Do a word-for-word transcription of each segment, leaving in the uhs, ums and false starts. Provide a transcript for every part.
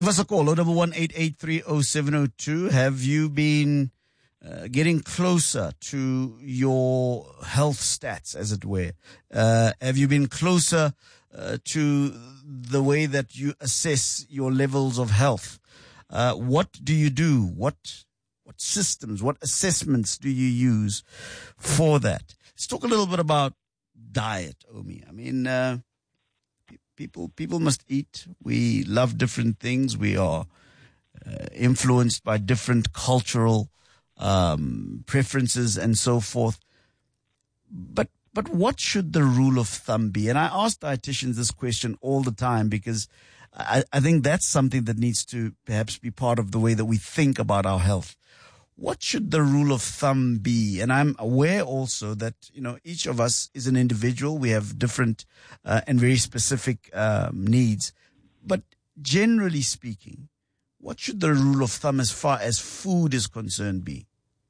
Give us a call, oh one one eight eight three oh seven oh two. Have you been uh, getting closer to your health stats, as it were? Uh, have you been closer uh, to the way that you assess your levels of health? Uh, what do you do? What what systems, what assessments do you use for that? Let's talk a little bit about diet, Omi. I mean, uh, People, people must eat. We love different things. We are uh, influenced by different cultural um, preferences and so forth. But, but what should the rule of thumb be? And I ask dietitians this question all the time because I, I think that's something that needs to perhaps be part of the way that we think about our health. What should the rule of thumb be? And I'm aware also that, you know, each of us is an individual. We have different uh, and very specific um, needs. But generally speaking, what should the rule of thumb as far as food is concerned be?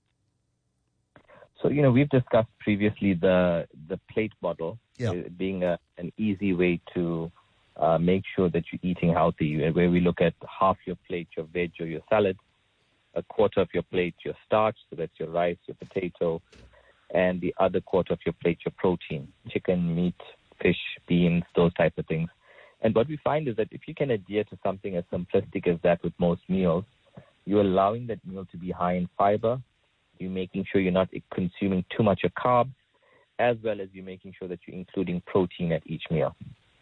So, you know, we've discussed previously the the plate model yeah. uh, being a, an easy way to uh, make sure that you're eating healthy, where we look at half your plate, your veg or your salad, a quarter of your plate, your starch, so that's your rice, your potato, and the other quarter of your plate, your protein, chicken, meat, fish, beans, those type of things. And what we find is that if you can adhere to something as simplistic as that with most meals, you're allowing that meal to be high in fiber, you're making sure you're not consuming too much of carbs, as well as you're making sure that you're including protein at each meal.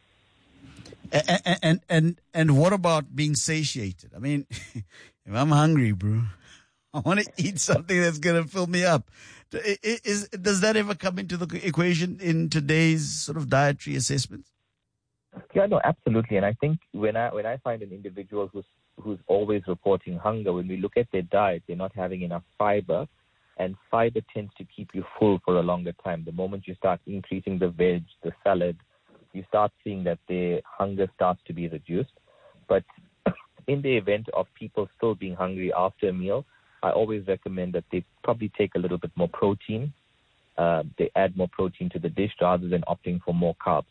And, and and and what about being satiated? I mean, if I'm hungry, bro, I want to eat something that's going to fill me up. Is, does that ever come into the equation in today's sort of dietary assessments? Yeah, no, absolutely. And I think when I when I find an individual who's who's always reporting hunger, when we look at their diet, they're not having enough fiber, and fiber tends to keep you full for a longer time. The moment you start increasing the veg, the salad, you start seeing that their hunger starts to be reduced. But in the event of people still being hungry after a meal, I always recommend that they probably take a little bit more protein. Uh, they add more protein to the dish rather than opting for more carbs.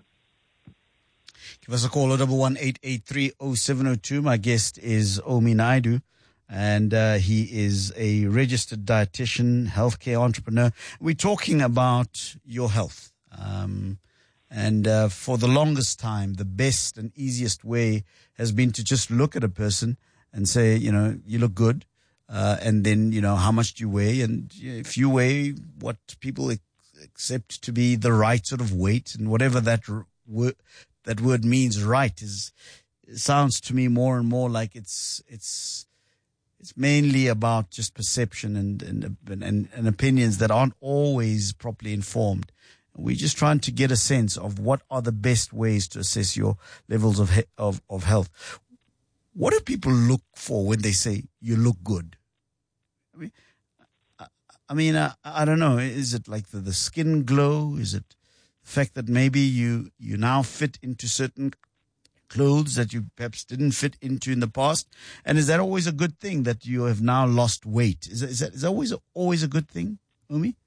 Give us a call, oh one eight eight three oh seven oh two. My guest is Omi Naidu, and uh, he is a registered dietitian, healthcare entrepreneur. We're talking about your health. Um, And uh, for the longest time, the best and easiest way has been to just look at a person and say, you know, you look good. Uh, and then, you know, how much do you weigh? And if you weigh what people ac- accept to be the right sort of weight, and whatever that r- word, that word means, right, is sounds to me more and more like it's it's it's mainly about just perception and and and, and opinions that aren't always properly informed. We're just trying to get a sense of what are the best ways to assess your levels of he- of of health. What do people look for when they say you look good? I mean, I, I mean, I, I don't know. Is it like the, the skin glow? Is it the fact that maybe you you now fit into certain clothes that you perhaps didn't fit into in the past? And is that always a good thing that you have now lost weight? Is that, is that, is that always a, always a good thing, Umi?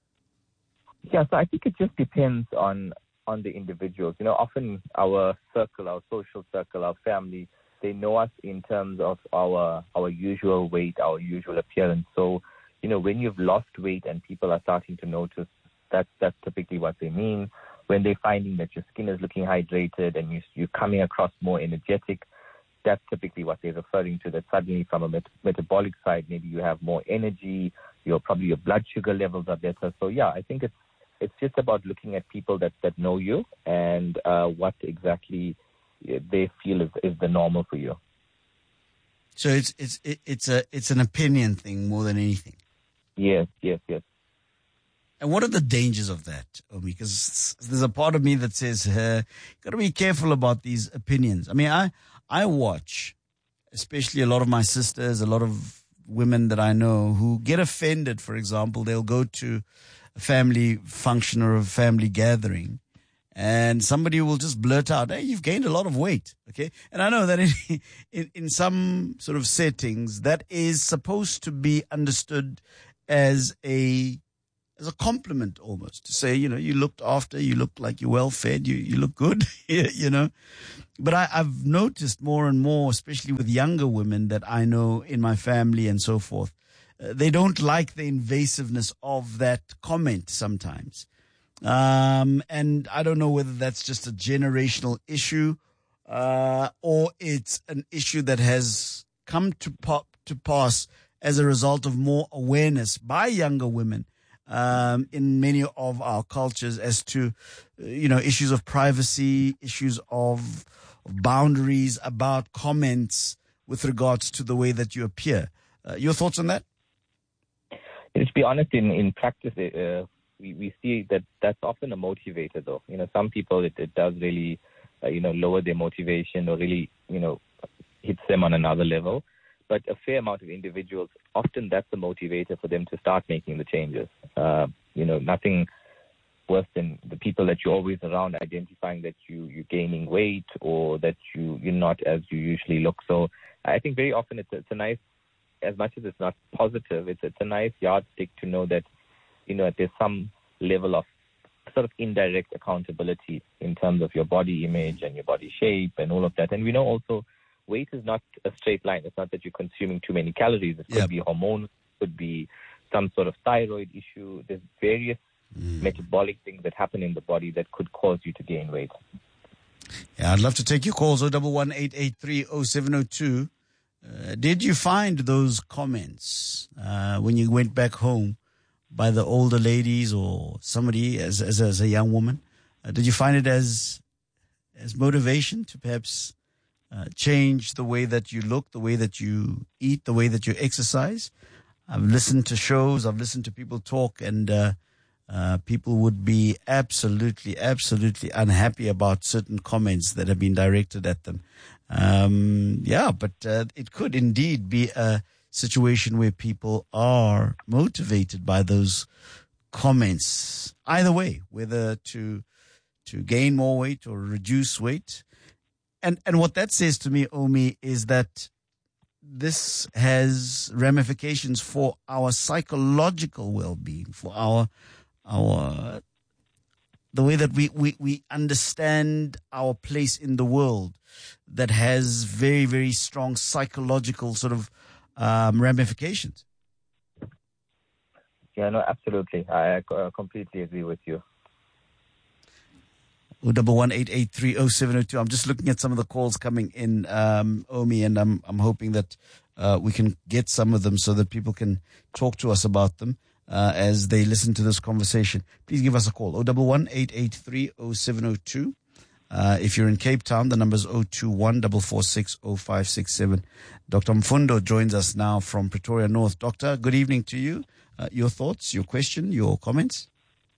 Yeah, so I think it just depends on, on the individuals. You know, often our circle, our social circle, our family, they know us in terms of our our usual weight, our usual appearance. So, you know, when you've lost weight and people are starting to notice, that's, that's typically what they mean. When they're finding that your skin is looking hydrated and you, you're coming across more energetic, that's typically what they're referring to, that suddenly from a met- metabolic side, maybe you have more energy, your probably your blood sugar levels are better. So, yeah, I think it's It's just about looking at people that, that know you and uh, what exactly they feel is, is the normal for you. So it's it's it's a it's an opinion thing more than anything. Yes, yes, yes. And what are the dangers of that, Omi? Because there's a part of me that says, uh, got to be careful about these opinions. I mean, I I watch, especially a lot of my sisters, a lot of women that I know who get offended. For example, they'll go to a family function or a family gathering, and somebody will just blurt out, "Hey, you've gained a lot of weight." Okay. And I know that in, in, in some sort of settings that is supposed to be understood as a, as a compliment almost, to say, you know, you looked after, you look like you're well fed, you, you look good, you know. But I, I've noticed more and more, especially with younger women that I know in my family and so forth, uh, they don't like the invasiveness of that comment sometimes. Um, and I don't know whether that's just a generational issue, uh, or it's an issue that has come to pop to pass as a result of more awareness by younger women, um, in many of our cultures as to, uh, you know, issues of privacy, issues of, of boundaries about comments with regards to the way that you appear. Uh, your thoughts on that? To be honest, in, in practice, uh, we, we see that that's often a motivator, though. You know, some people, it, it does really, uh, you know, lower their motivation or really, you know, hits them on another level. But a fair amount of individuals, often that's the motivator for them to start making the changes. Uh, you know, nothing worse than the people that you're always around identifying that you, you're gaining weight or that you, you're not as you usually look. So I think very often it's a, it's a nice, as much as it's not positive, it's, it's a nice yardstick to know that, you know, there's some level of sort of indirect accountability in terms of your body image and your body shape and all of that. And we know also weight is not a straight line. It's not that you're consuming too many calories. It could yep. be hormones, it could be some sort of thyroid issue. There's various mm. metabolic things that happen in the body that could cause you to gain weight. Yeah, I'd love to take your calls, oh one one, eight eight three, oh seven oh two. Uh, did you find those comments uh, when you went back home by the older ladies or somebody as as, as a young woman? Uh, did you find it as as motivation to perhaps uh, change the way that you look, the way that you eat, the way that you exercise? I've listened to shows, I've listened to people talk, and uh, uh, people would be absolutely, absolutely unhappy about certain comments that have been directed at them. Um, yeah, but uh, it could indeed be a situation where people are motivated by those comments. Either way, whether to to gain more weight or reduce weight. And and what that says to me, Omi, is that this has ramifications for our psychological well-being, for our our the way that we, we, we understand our place in the world, that has very, very strong psychological sort of um, ramifications. Yeah, no, absolutely. I uh, completely agree with you. Double one eight eight three oh seven oh two. I'm just looking at some of the calls coming in, um, Omi, and I'm I'm hoping that uh, we can get some of them so that people can talk to us about them uh, as they listen to this conversation. Please give us a call. Double one eight eight three oh seven oh two. Uh, if you're in Cape Town, the number is oh two one, four four six, oh five six seven. Doctor Mfundo joins us now from Pretoria North. Doctor, good evening to you. Uh, your thoughts, your question, your comments?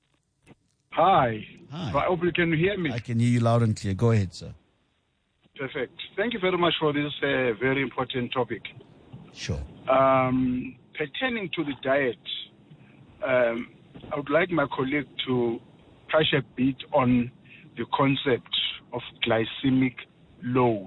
Hi. Hi. I hope you can hear me. I can hear you loud and clear. Go ahead, sir. Perfect. Thank you very much for this uh, very important topic. Sure. Um, pertaining to the diet, um, I would like my colleague to touch a bit on the concept of glycemic load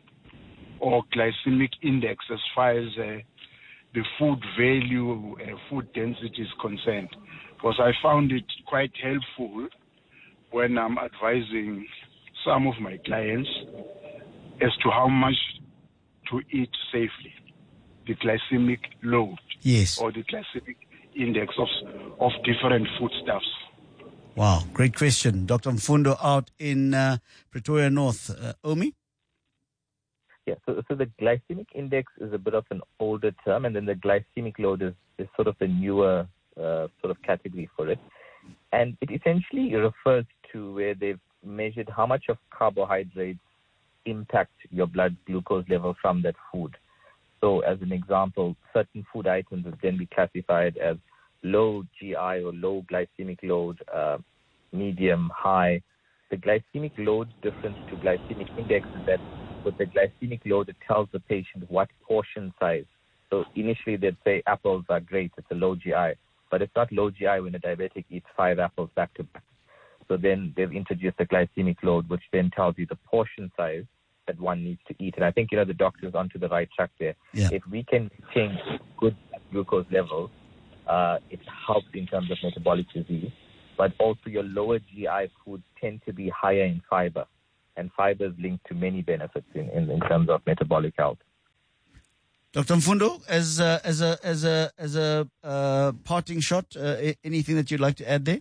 or glycemic index as far as uh, the food value, uh, food density is concerned. Because I found it quite helpful when I'm advising some of my clients as to how much to eat safely, the glycemic load, yes, or the glycemic index of of different foodstuffs. Wow, great question. Doctor Mfundo out in uh, Pretoria North. Uh, Omi? Yeah, so, so the glycemic index is a bit of an older term, and then the glycemic load is, is sort of a newer uh, sort of category for it. And it essentially refers to where they've measured how much of carbohydrates impact your blood glucose level from that food. So as an example, certain food items would then be classified as low G I or low glycemic load, uh, medium, high. The glycemic load difference to glycemic index is that with the glycemic load, it tells the patient what portion size. So initially they'd say apples are great, it's a low G I, but it's not low G I when a diabetic eats five apples back to back. So then they've introduced the glycemic load, which then tells you the portion size that one needs to eat. And I think, you know, the doctor's onto the right track there. Yeah. If we can change good glucose levels, uh, it helps in terms of metabolic disease. But also your lower G I foods tend to be higher in fiber. And fiber is linked to many benefits in, in, in terms of metabolic health. Doctor Mfundo, as a, as a, as a, as a uh, parting shot, uh, anything that you'd like to add there?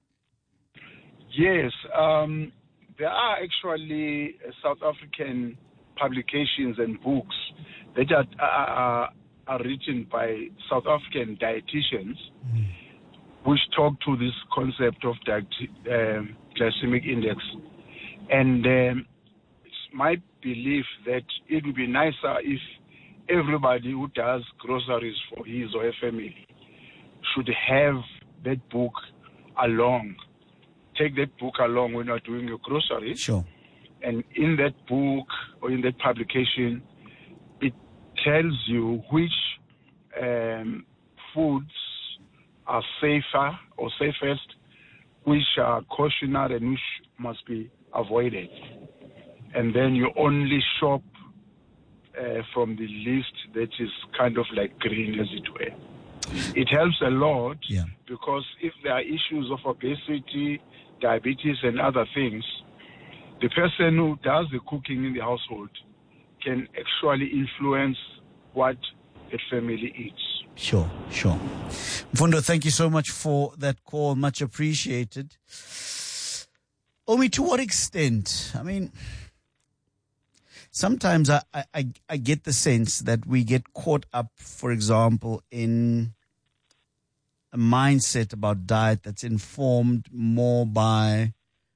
Yes. Um, there are actually South African publications and books that are, are, are written by South African dietitians, mm. which talk to this concept of diet, um, glycemic index. And um, it's my belief that it would be nicer if everybody who does groceries for his or her family should have that book along. Take that book along when you're doing your groceries. Sure. And in that book or in that publication, it tells you which um, foods are safer or safest, which are cautionary and which must be avoided. And then you only shop uh, from the list that is kind of like green, as it were. It helps a lot yeah. because if there are issues of obesity, diabetes, and other things, the person who does the cooking in the household can actually influence what the family eats. Sure, sure. Mfundo, thank you so much for that call. Much appreciated. Omi, to what extent? I mean, sometimes I, I, I get the sense that we get caught up, for example, in a mindset about diet that's informed more by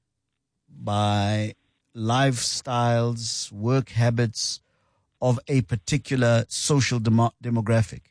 by lifestyles, work habits of a particular social demo- demographic.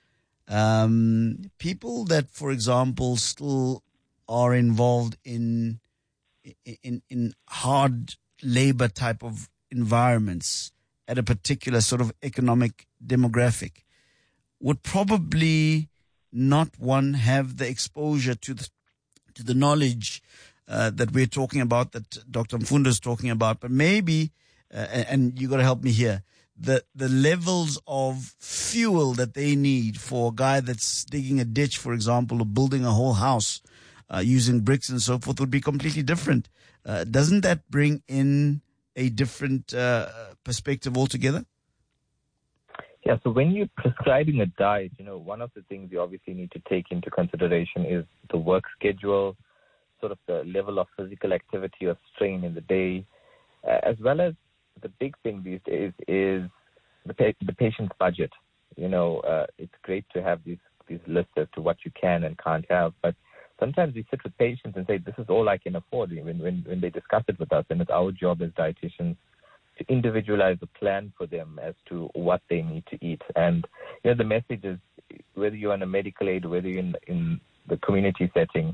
Um, people that, for example, still are involved in in in hard labor type of environments at a particular sort of economic demographic would probably not one have the exposure to the to the knowledge uh, that we're talking about, that Doctor Mfundo is talking about, but maybe, uh, and you got to help me here, the the levels of fuel that they need for a guy that's digging a ditch, for example, or building a whole house uh, using bricks and so forth would be completely different. Uh, doesn't that bring in a different uh, perspective altogether? Yeah, so when you're prescribing a diet, you know, one of the things you obviously need to take into consideration is the work schedule, sort of the level of physical activity or strain in the day, uh, as well as the big thing these days is the, pa- the patient's budget. You know, uh, it's great to have these, these lists as to what you can and can't have, but sometimes we sit with patients and say, this is all I can afford when, when, when they discuss it with us, and it's our job as dietitians to individualize a plan for them as to what they need to eat. And, you know, the message is, whether you're on a medical aid, whether you're in, in the community setting,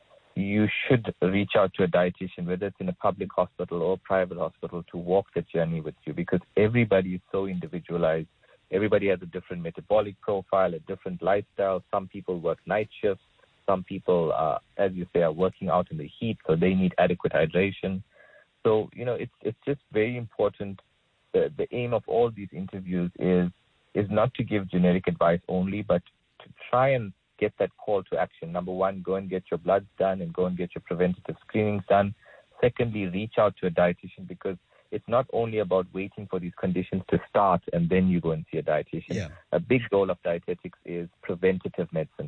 you should reach out to a dietitian, whether it's in a public hospital or private hospital, to walk the journey with you, because everybody is so individualized. Everybody has a different metabolic profile, a different lifestyle. Some people work night shifts. Some people, uh, as you say, are working out in the heat, so they need adequate hydration. So, you know, it's it's just very important. The, the aim of all these interviews is is not to give generic advice only, but to try and get that call to action. Number one, go and get your bloods done and go and get your preventative screenings done. Secondly, reach out to a dietitian, because it's not only about waiting for these conditions to start and then you go and see a dietitian. Yeah. A big goal of dietetics is preventative medicine.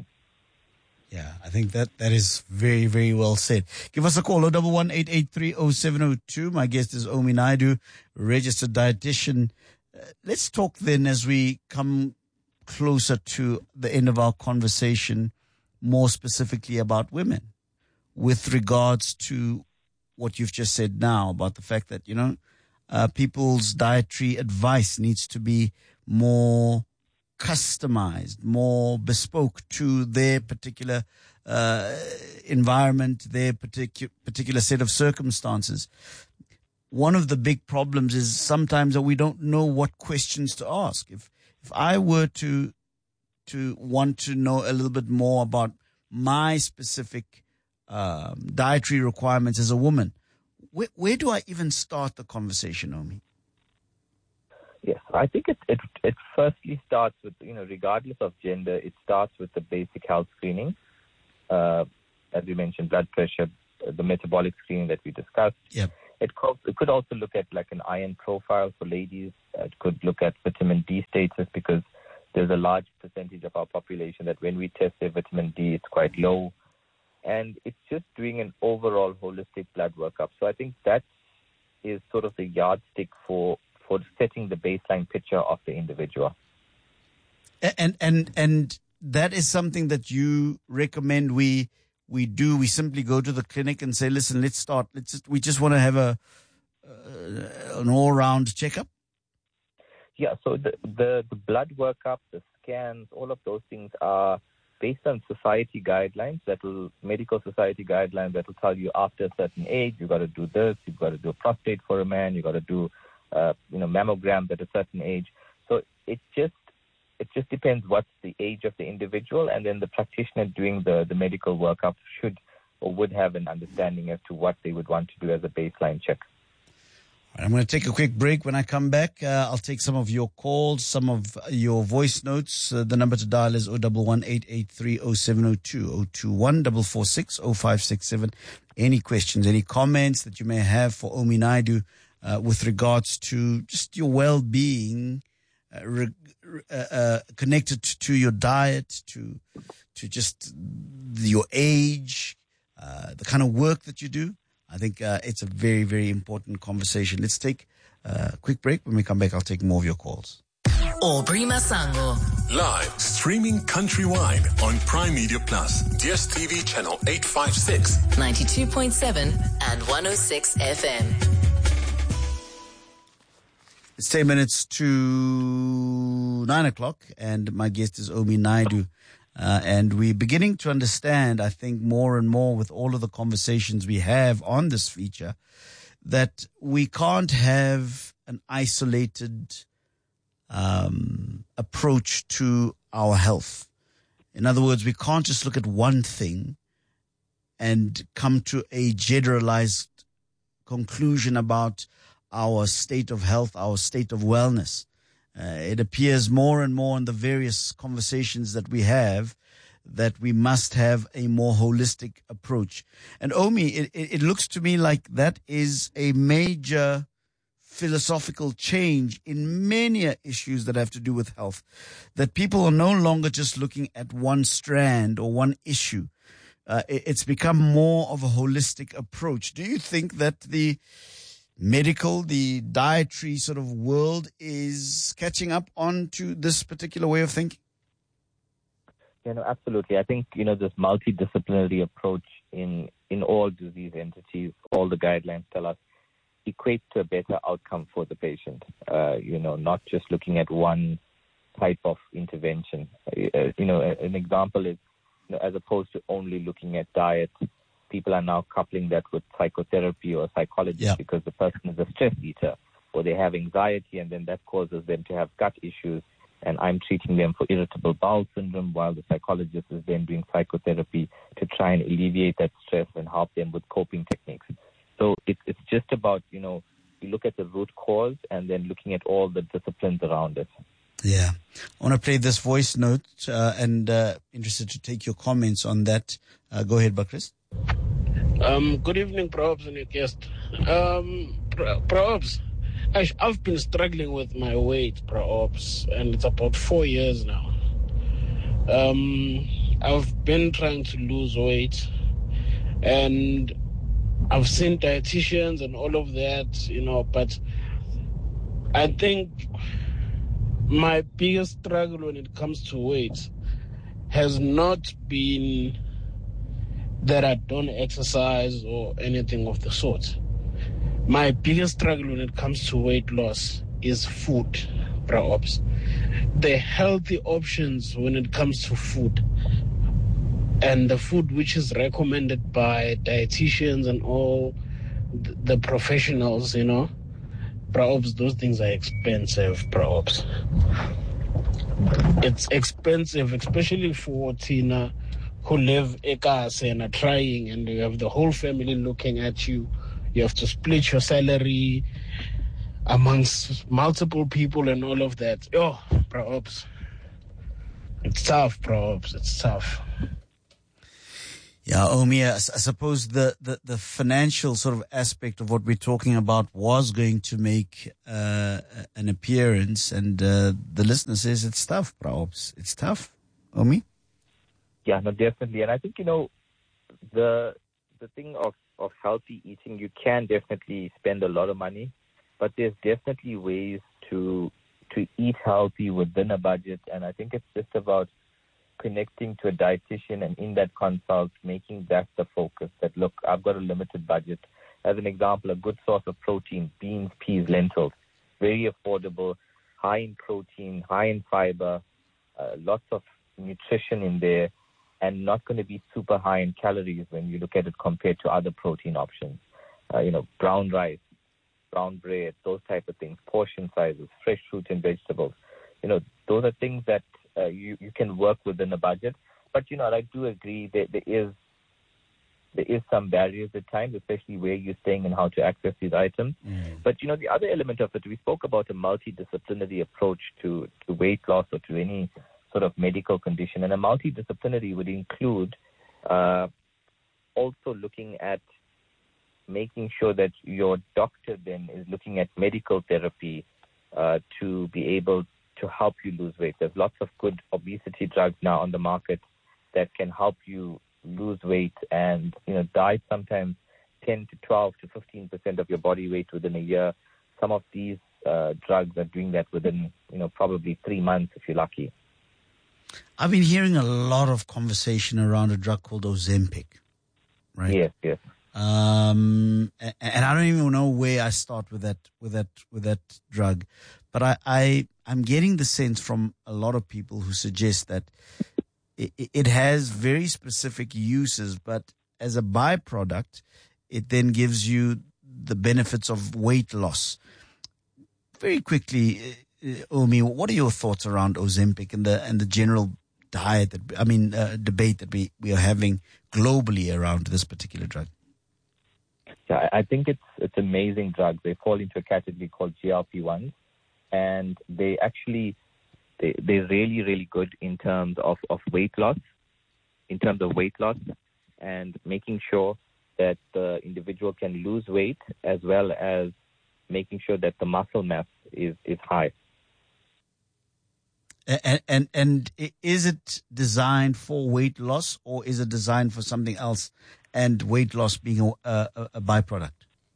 Yeah, I think that, that is very, very well said. Give us a call, oh one one, eight eight three, oh seven oh two. My guest is Omi Naidu, registered dietitian. Uh, let's talk then, as we come closer to the end of our conversation, more specifically about women, with regards to what you've just said now about the fact that, you know, uh, people's dietary advice needs to be more customized, more bespoke to their particular uh, environment, their particular particular set of circumstances. One of the big problems is sometimes that we don't know what questions to ask. If if I were to to want to know a little bit more about my specific um, dietary requirements as a woman, where, where do I even start the conversation, Omi? Yes, I think it, it it firstly starts with, you know, regardless of gender, it starts with the basic health screening. Uh, as we mentioned, blood pressure, the metabolic screening that we discussed. Yep. It could, it could also look at like an iron profile for ladies. It could look at vitamin D status, because there's a large percentage of our population that when we test their vitamin D, it's quite low. And it's just doing an overall holistic blood workup. So I think that is sort of the yardstick for, for setting the baseline picture of the individual. And and and that is something that you recommend we we do. We simply go to the clinic and say, listen, let's start. Let's just, we just want to have a uh, an all round checkup. Yeah. So the, the the blood workup, the scans, all of those things are based on society guidelines. That will medical society guidelines that will tell you after a certain age you've got to do this. You've got to do a prostate for a man. You've got to do uh, you know mammograms at a certain age. So it just It just depends what's the age of the individual, and then the practitioner doing the, the medical workup should or would have an understanding as to what they would want to do as a baseline check. I'm going to take a quick break. When I come back, uh, I'll take some of your calls, some of your voice notes. Uh, the number to dial is zero one one, eight eight three, zero seven zero two, zero two one, four four six, zero five six seven. Any questions, any comments that you may have for Omi Naidu uh, with regards to just your well-being, uh, re- Uh, uh, connected to your diet, to to just your age, uh, the kind of work that you do. I think uh, it's a very, very important conversation. Let's take a quick break. When we come back, I'll take more of your calls. Aubrey Masango. Live, streaming countrywide on Prime Media Plus, D S T V channel eight fifty-six, ninety-two point seven and one oh six F M. It's ten minutes to nine o'clock, and my guest is Omi Naidu. Uh, and we're beginning to understand, I think, more and more with all of the conversations we have on this feature, that we can't have an isolated um, approach to our health. In other words, we can't just look at one thing and come to a generalized conclusion about our state of health, our state of wellness. Uh, it appears more and more in the various conversations that we have that we must have a more holistic approach. And Omi, it, it looks to me like that is a major philosophical change in many issues that have to do with health, that people are no longer just looking at one strand or one issue. Uh, it, it's become more of a holistic approach. Do you think that the medical, the dietary sort of world is catching up onto this particular way of thinking? Yeah, no, absolutely. I think, you know, this multidisciplinary approach in, in all disease entities, all the guidelines tell us, equates to a better outcome for the patient. Uh, you know, not just looking at one type of intervention. Uh, you know, an example is, you know, as opposed to only looking at diet, people are now coupling that with psychotherapy or psychology, yeah, because the person is a stress eater or they have anxiety, and then that causes them to have gut issues, and I'm treating them for irritable bowel syndrome while the psychologist is then doing psychotherapy to try and alleviate that stress and help them with coping techniques. So it's it's just about, you know, you look at the root cause and then looking at all the disciplines around it. Yeah. I want to play this voice note uh, and uh, interested to take your comments on that. Uh, go ahead, Bakris. Um, good evening, Probs and your guest. Um, Probs, I've been struggling with my weight, Probs, and it's about four years now. Um, I've been trying to lose weight, and I've seen dietitians and all of that, you know, but I think my biggest struggle when it comes to weight has not been that I don't exercise or anything of the sort. My biggest struggle when it comes to weight loss is food, perhaps. The healthy options when it comes to food and the food which is recommended by dietitians and all the professionals, you know, perhaps those things are expensive, perhaps. It's expensive, especially for Tina, who live ekase and are trying, and you have the whole family looking at you. You have to split your salary. amongst multiple people and all of that. Oh, perhaps. It's tough, perhaps. It's tough. Yeah, Omi, I, I suppose the, the, the financial sort of aspect of what we're talking about was going to make uh, an appearance, and uh, the listener says it's tough, perhaps. It's tough, Omi? Yeah, no, definitely. And I think, you know, the the thing of, of healthy eating, you can definitely spend a lot of money, but there's definitely ways to to eat healthy within a budget. And I think it's just about connecting to a dietitian, and in that consult, making that the focus, that, look, I've got a limited budget. As an example, a good source of protein, beans, peas, lentils, very affordable, high in protein, high in fiber, uh, lots of nutrition in there, and not going to be super high in calories when you look at it compared to other protein options. Uh, you know, brown rice, brown bread, those type of things, portion sizes, fresh fruit and vegetables. You know, those are things that uh, you, you can work within a budget. But, you know, I do agree that there is there is some barriers at times, especially where you're staying and how to access these items. Mm. But, you know, the other element of it, we spoke about a multidisciplinary approach to, to weight loss or to any sort of medical condition. And a multidisciplinary would include uh, also looking at making sure that your doctor then is looking at medical therapy uh, to be able to help you lose weight. There's lots of good obesity drugs now on the market that can help you lose weight, and, you know, diet sometimes ten to twelve to fifteen percent of your body weight within a year. Some of these uh, drugs are doing that within, you know, probably three months if you're lucky. I've been hearing a lot of conversation around a drug called Ozempic, right? Yes, yes. Um, and, and I don't even know where I start with that, with that, with that drug. But I, I, I'm getting the sense from a lot of people who suggest that it, it has very specific uses, but as a byproduct, it then gives you the benefits of weight loss. Very quickly, uh, Omi, what are your thoughts around Ozempic and the and the general diet that I mean uh, debate that we, we are having globally around this particular drug? Yeah, I think it's it's amazing drugs. They fall into a category called G L P one, and they actually they they're really really good in terms of, of weight loss, in terms of weight loss, and making sure that the individual can lose weight, as well as making sure that the muscle mass is, is high. And, and and is it designed for weight loss, or is it designed for something else, and weight loss being a, a, a byproduct?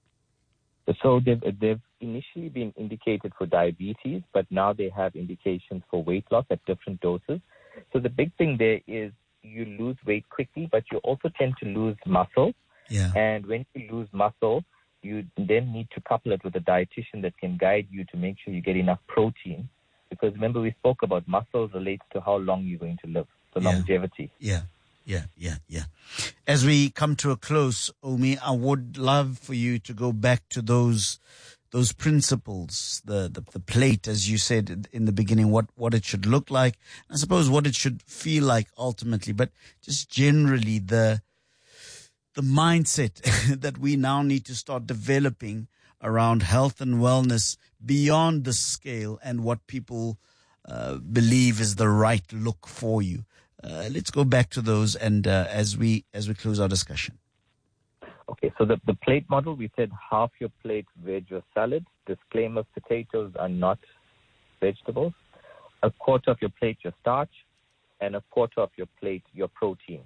So they've, they've initially been indicated for diabetes, but now they have indications for weight loss at different doses. So the big thing there is you lose weight quickly, but you also tend to lose muscle. Yeah. And when you lose muscle, you then need to couple it with a dietitian that can guide you to make sure you get enough protein. Because remember, we spoke about muscle relates to how long you're going to live, the yeah. longevity. Yeah, yeah, yeah, yeah. As we come to a close, Omi, I would love for you to go back to those those principles, the, the, the plate, as you said in the beginning, what, what it should look like, I suppose what it should feel like ultimately, but just generally the the mindset that we now need to start developing around health and wellness beyond the scale and what people uh, believe is the right look for you. Uh, let's go back to those and uh, as we as we close our discussion. Okay, so the, the plate model, we said half your plate veg or salad. Disclaimer, potatoes are not vegetables. A quarter of your plate your starch, and a quarter of your plate your protein.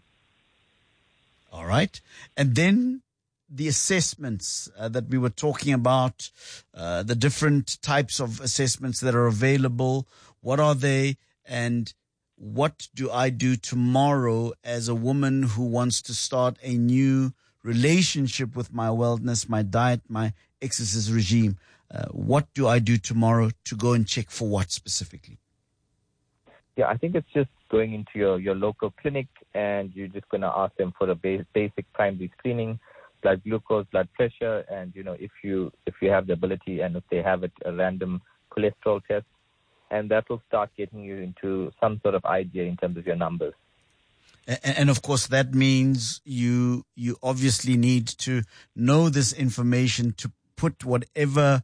All right. And then the assessments uh, that we were talking about, uh, the different types of assessments that are available. What are they? And what do I do tomorrow as a woman who wants to start a new relationship with my wellness, my diet, my exercise regime? Uh, what do I do tomorrow to go and check for what specifically? Yeah, I think it's just going into your, your local clinic, and you're just going to ask them for a base, basic primary screening, blood glucose, blood pressure, and, you know, if you if you have the ability and if they have it, a random cholesterol test, and that will start getting you into some sort of idea in terms of your numbers. And, and of course, that means you you obviously need to know this information to put whatever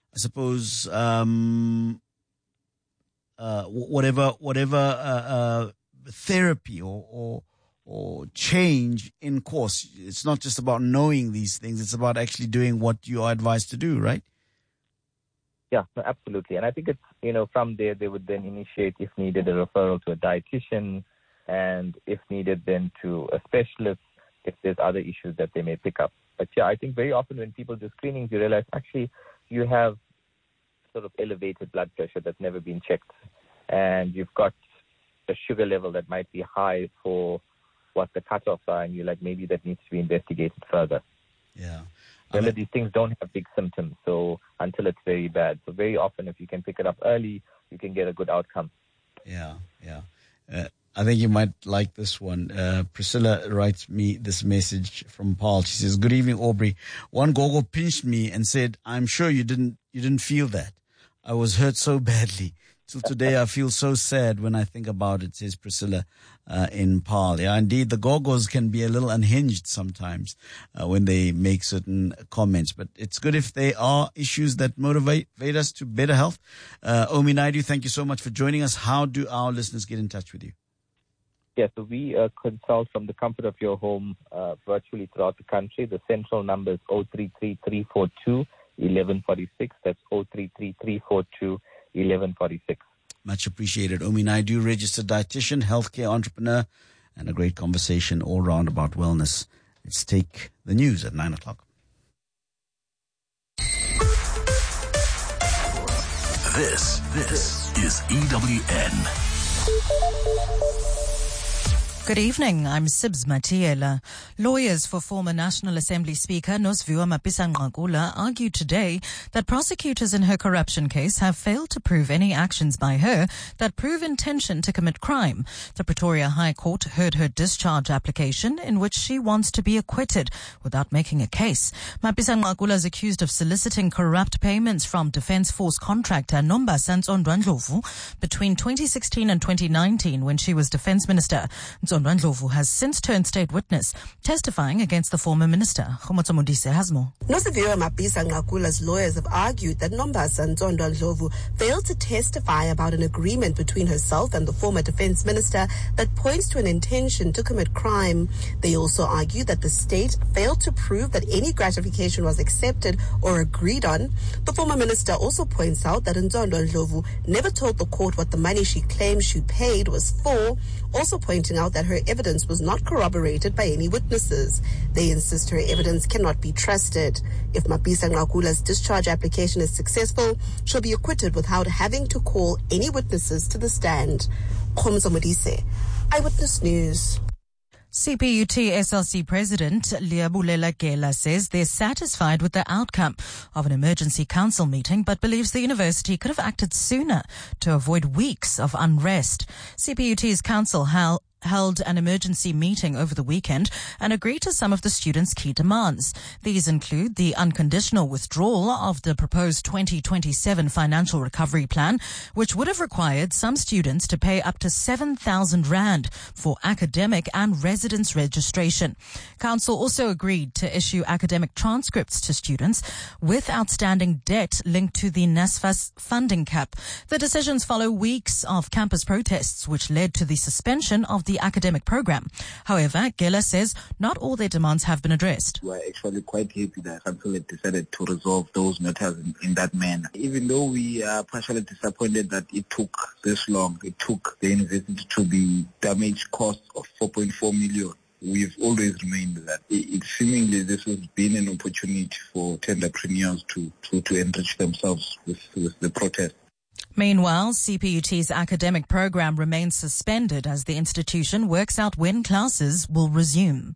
I suppose, um, uh, whatever, whatever, uh, uh, therapy or, or, or change in course. It's not just about knowing these things. It's about actually doing what you are advised to do, right? Yeah, no, absolutely. And I think it's, you know, from there, they would then initiate, if needed, a referral to a dietitian, and if needed, then to a specialist if there's other issues that they may pick up. But yeah, I think very often when people do screenings, you realize actually you have sort of elevated blood pressure that's never been checked, and you've got a sugar level that might be high for what the cutoffs are, and you're like, maybe that needs to be investigated further. Yeah. Remember, I mean, these things don't have big symptoms, so until it's very bad. So very often, if you can pick it up early, you can get a good outcome. Yeah, yeah. Uh, I think you might like this one. Uh, Priscilla writes me this message from Paul. She says, "Good evening, Aubrey. One gogo pinched me and said, 'I'm sure you didn't you didn't feel that. I was hurt so badly. Till today, I feel so sad when I think about it,' says Priscilla uh, in Paarl. Yeah, indeed, the gogos can be a little unhinged sometimes uh, when they make certain comments. But it's good if they are issues that motivate, motivate us to better health. Uh, Omi Naidu, thank you so much for joining us. How do our listeners get in touch with you? Yeah, so we uh, consult from the comfort of your home uh, virtually throughout the country. The central number is zero three three, three four two, one one four six. That's zero three three, three four two, one one four six. Much appreciated. Omi Naidu, registered dietitian, healthcare entrepreneur, and a great conversation all round about wellness. Let's take the news at nine o'clock. This, this is E W N. Good evening, I'm Sibs Matiela. Lawyers for former National Assembly Speaker Nosiviwe Mapisa-Nqakula argued today that prosecutors in her corruption case have failed to prove any actions by her that prove intention to commit crime. The Pretoria High Court heard her discharge application in which she wants to be acquitted without making a case. Mapisa-Nqakula is accused of soliciting corrupt payments from Defence Force contractor Nombasa Ntsondwa-Ndlovu between twenty sixteen and twenty nineteen when she was Defence Minister. Ntsondwa-Ndlovu has since turned state witness, testifying against the former minister. Khomotso Modise has more. Nosiviwe Mapisa-Nqakula's lawyers have argued that Nombasa Ntsondwa-Ndlovu failed to testify about an agreement between herself and the former defense minister that points to an intention to commit crime. They also argue that the state failed to prove that any gratification was accepted or agreed on. The former minister also points out that Ntsondwa-Ndlovu never told the court what the money she claims she paid was for, also pointing out that her evidence was not corroborated by any witnesses. They insist her evidence cannot be trusted. If Mapisa-Nqakula's discharge application is successful, she'll be acquitted without having to call any witnesses to the stand. Khomotso Modise, Eyewitness News. C P U T S L C President Leabulela Gela says they're satisfied with the outcome of an emergency council meeting, but believes the university could have acted sooner to avoid weeks of unrest. C P U T's council held held an emergency meeting over the weekend and agreed to some of the students' key demands. These include the unconditional withdrawal of the proposed twenty twenty-seven financial recovery plan, which would have required some students to pay up to seven thousand rand for academic and residence registration. Council also agreed to issue academic transcripts to students with outstanding debt linked to the NSFAS funding cap. The decisions follow weeks of campus protests, which led to the suspension of the academic program. However, Gela says not all their demands have been addressed. We are actually quite happy that council had decided to resolve those matters in, in that manner. Even though we are partially disappointed that it took this long, it took the university to the damage cost of four point four million. We've always remained that. It, it seemingly this has been an opportunity for tenderpreneurs to, to, to enrich themselves with, with the protest. Meanwhile, C P U T's academic program remains suspended as the institution works out when classes will resume.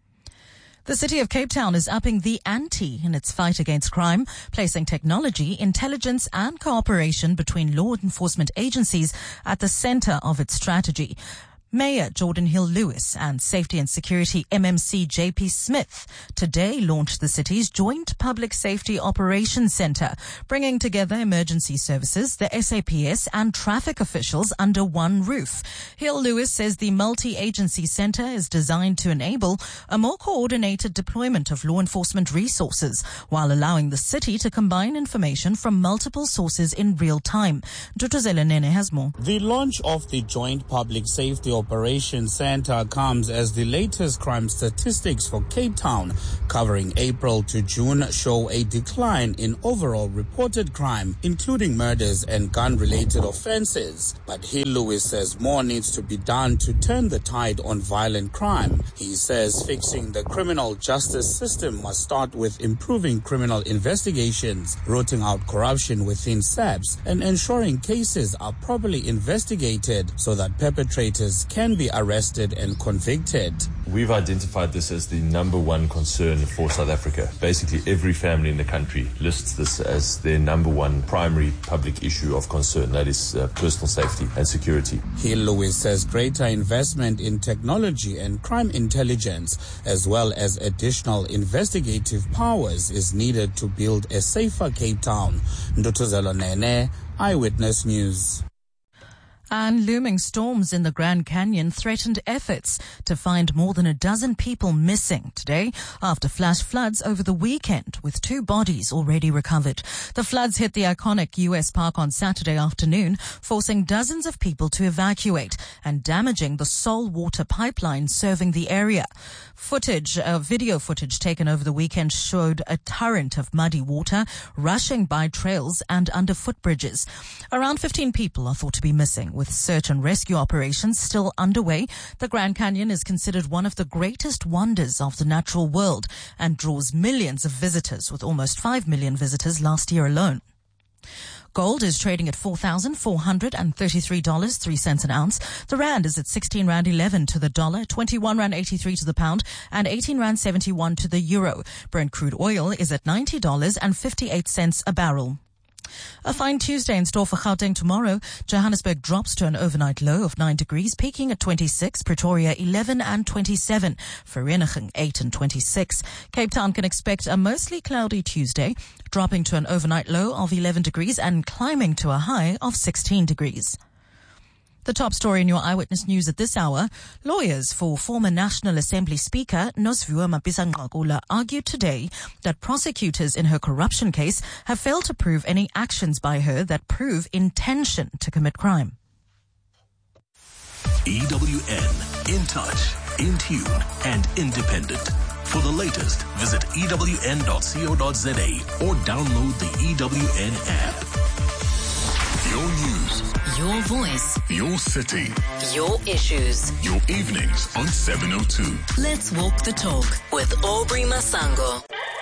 The city of Cape Town is upping the ante in its fight against crime, placing technology, intelligence and cooperation between law enforcement agencies at the center of its strategy. Mayor Jordan Hill-Lewis and Safety and Security M M C J P Smith today launched the city's Joint Public Safety Operations Centre, bringing together emergency services, the S A P S and traffic officials under one roof. Hill-Lewis says the multi-agency centre is designed to enable a more coordinated deployment of law enforcement resources while allowing the city to combine information from multiple sources in real time. Dutuzela Nene has more. The launch of the Joint Public Safety Operations Centre comes as the latest crime statistics for Cape Town, covering April to June, show a decline in overall reported crime, including murders and gun-related offences. But Hill-Lewis says more needs to be done to turn the tide on violent crime. He says fixing the criminal justice system must start with improving criminal investigations, rooting out corruption within S A P S, and ensuring cases are properly investigated so that perpetrators can be arrested and convicted. We've identified this as the number one concern for South Africa. Basically, every family in the country lists this as their number one primary public issue of concern. That is uh, personal safety and security. Hill-Lewis says greater investment in technology and crime intelligence, as well as additional investigative powers, is needed to build a safer Cape Town. Ndutuzelo Nene, Eyewitness News. And looming storms in the Grand Canyon threatened efforts to find more than a dozen people missing today after flash floods over the weekend, with two bodies already recovered. The floods hit the iconic U S park on Saturday afternoon, forcing dozens of people to evacuate and damaging the Sol water pipeline serving the area. Footage, uh, video footage taken over the weekend showed a torrent of muddy water rushing by trails and under footbridges. Around fifteen people are thought to be missing, with search and rescue operations still underway. The Grand Canyon is considered one of the greatest wonders of the natural world and draws millions of visitors, with almost five million visitors last year alone. Gold is trading at four thousand four hundred thirty-three dollars and three cents an ounce. The rand is at sixteen rand eleven to the dollar, twenty-one rand eighty-three to the pound, and eighteen rand seventy-one to the euro. Brent crude oil is at ninety dollars and fifty-eight cents a barrel. A fine Tuesday in store for Gauteng tomorrow. Johannesburg drops to an overnight low of nine degrees, peaking at twenty-six, Pretoria eleven and twenty-seven, Vereeniging eight and twenty-six. Cape Town can expect a mostly cloudy Tuesday, dropping to an overnight low of eleven degrees and climbing to a high of sixteen degrees. The top story in your Eyewitness News at this hour: lawyers for former National Assembly Speaker Nosiviwe Mapisa-Nqakula argued today that prosecutors in her corruption case have failed to prove any actions by her that prove intention to commit crime. E W N, in touch, in tune, and independent. For the latest, visit E W N dot co dot za or download the E W N app. Your news. Your voice. Your city. Your issues. Your evenings on seven oh two. Let's walk the talk with Aubrey Masango.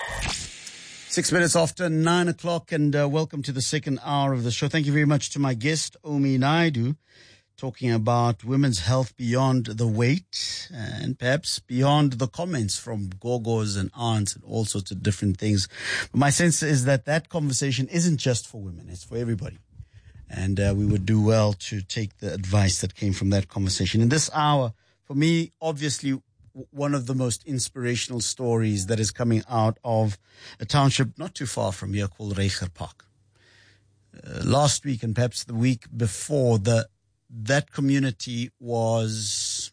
Six minutes after nine o'clock, and uh, welcome to the second hour of the show. Thank you very much to my guest, Omi Naidu, talking about women's health beyond the weight and perhaps beyond the comments from gogos and aunts and all sorts of different things. But my sense is that that conversation isn't just for women, it's for everybody. And uh, we would do well to take the advice that came from that conversation. In this hour, for me, obviously, w- one of the most inspirational stories that is coming out of a township not too far from here called Reiger Park. Uh, last week and perhaps the week before, the that community was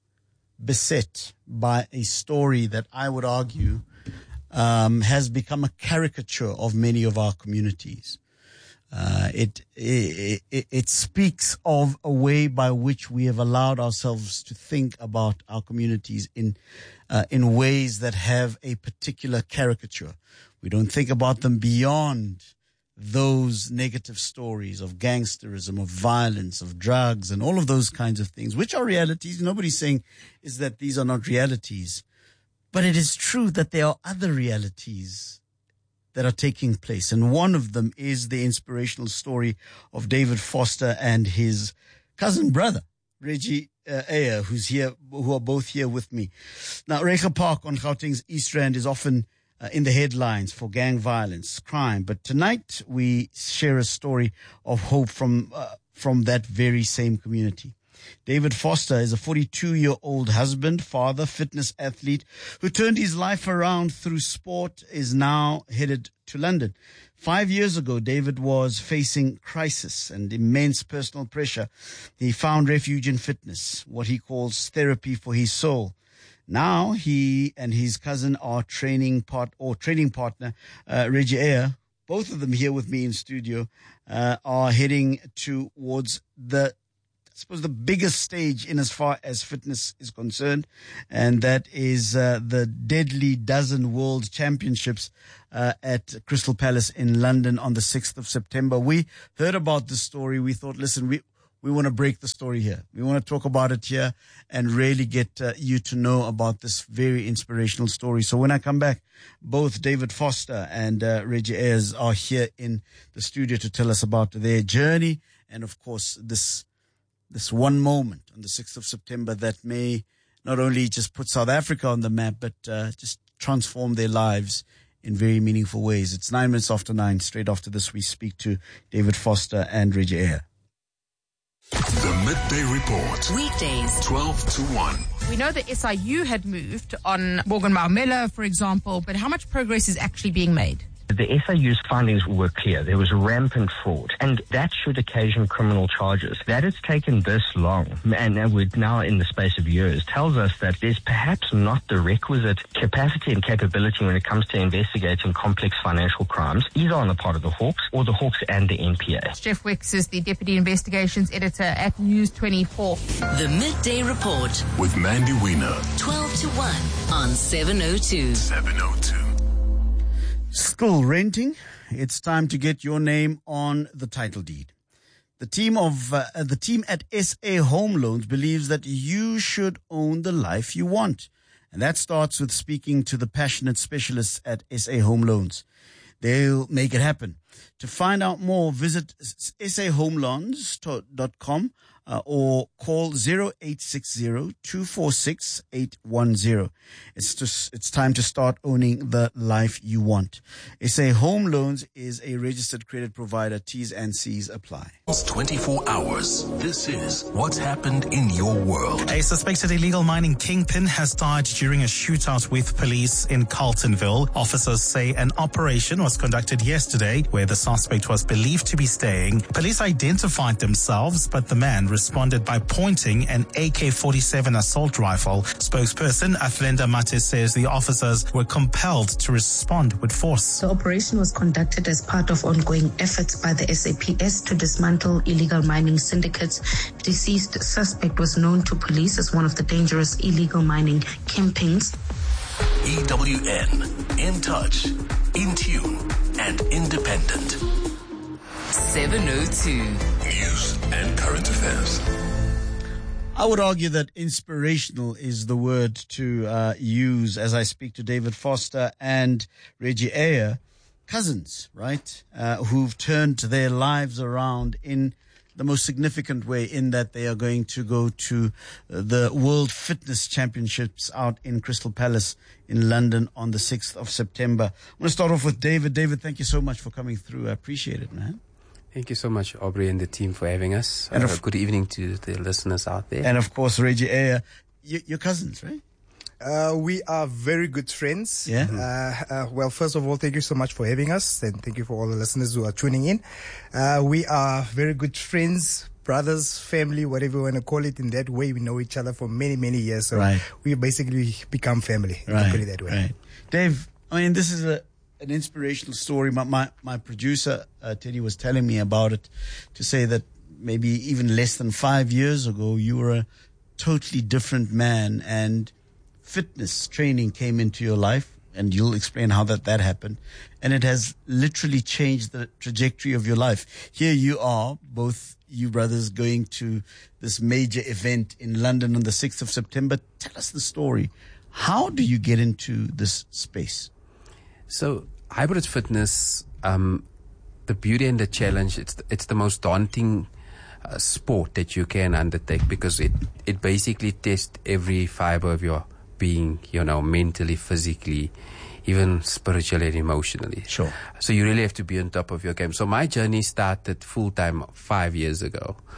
beset by a story that I would argue um, has become a caricature of many of our communities. Uh, it, it, it, it speaks of a way by which we have allowed ourselves to think about our communities in, uh, in ways that have a particular caricature. We don't think about them beyond those negative stories of gangsterism, of violence, of drugs, and all of those kinds of things, which are realities. Nobody's saying is that these are not realities, but it is true that there are other realities that are taking place. And one of them is the inspirational story of David Foster and his cousin brother, Reggie uh, Ayer, who's here, who are both here with me. Now, Reiger Park on Gauteng's East Rand is often uh, in the headlines for gang violence, crime. But tonight we share a story of hope from, uh, from that very same community. David Foster is a forty-two-year-old husband, father, fitness athlete who turned his life around through sport, is now headed to London. Five years ago, David was facing crisis and immense personal pressure. He found refuge in fitness, what he calls therapy for his soul. Now he and his cousin are training part or training partner, uh, Reggie Ayer, both of them here with me in studio, uh, are heading towards the, I suppose, the biggest stage in as far as fitness is concerned, and that is uh, the Deadly Dozen World Championships uh, at Crystal Palace in London on the sixth of September. We heard about this story. We thought, listen, we we want to break the story here. We want to talk about it here and really get uh, you to know about this very inspirational story. So when I come back, both David Foster and uh, Reggie Ayers are here in the studio to tell us about their journey and, of course, this this one moment on the sixth of September that may not only just put South Africa on the map, but uh, just transform their lives in very meaningful ways. It's nine minutes after nine. Straight after this, we speak to David Foster and Reggie Ayer. The Midday Report. Weekdays, twelve to one. We know that S I U had moved on Morgan Maumela, for example, but how much progress is actually being made? The S I U's findings were clear. There was rampant fraud, and that should occasion criminal charges. That it's taken this long, and we're now in the space of years, tells us that there's perhaps not the requisite capacity and capability when it comes to investigating complex financial crimes, either on the part of the Hawks or the Hawks and the N P A. Jeff Wicks is the Deputy Investigations Editor at News twenty-four. The Midday Report with Mandy Wiener. twelve to one on seven oh two. seven oh two. Still renting? It's time to get your name on the title deed. The team of uh, the team at S A Home Loans believes that you should own the life you want, and that starts with speaking to the passionate specialists at S A Home Loans. They'll make it happen. To find out more, visit s a home loans dot com uh, or call zero eight six zero, two four six, eight one zero. It's just, it's time to start owning the life you want. S A Home Loans is a registered credit provider. T's and C's apply. twenty-four hours. This is what's happened in your world. A suspected illegal mining kingpin has died during a shootout with police in Carltonville. Officers say an operation was conducted yesterday where the suspect was believed to be staying. Police identified themselves, but the man responded by pointing an A K forty-seven assault rifle. Spokesperson Athlenda Mate says the officers were compelled to respond with force. The operation was conducted as part of ongoing efforts by the S A P S to dismantle illegal mining syndicates. Deceased suspect was known to police as one of the dangerous illegal mining kingpins. E W N, in touch, in tune, and independent. seven oh two. News and current affairs. I would argue that inspirational is the word to uh, use as I speak to David Foster and Reggie Ayer, cousins, right, uh, who've turned their lives around in the most significant way, in that they are going to go to the World Fitness Championships out in Crystal Palace in London on the sixth of September. I'm going to start off with David. David, thank you so much for coming through. I appreciate it, man. Thank you so much, Aubrey and the team, for having us. And uh, of, good evening to the listeners out there. And of course, Reggie Ayer, you, you're cousins, right? Uh, we are very good friends. Yeah. Uh, uh, well, first of all, thank you so much for having us, and thank you for all the listeners who are tuning in. Uh, we are very good friends, brothers, family, whatever you want to call it. In that way, we know each other for many, many years. So right. we basically become family. Right. Put it that way. Right. Dave, I mean, this is a an inspirational story. My my, my producer, uh, Teddy, was telling me about it, to say that maybe even less than five years ago, you were a totally different man, and fitness training came into your life, and you'll explain how that, that happened. And it has literally changed the trajectory of your life. Here you are, both you brothers, going to this major event in London on the sixth of September. Tell us the story. How do you get into this space? So, hybrid fitness, um, the beauty and the challenge, it's, it's the most daunting uh, sport that you can undertake, because it, it basically tests every fiber of your being, you know, mentally, physically, even spiritually and emotionally. Sure. So you really have to be on top of your game. So my journey started full-time five years ago.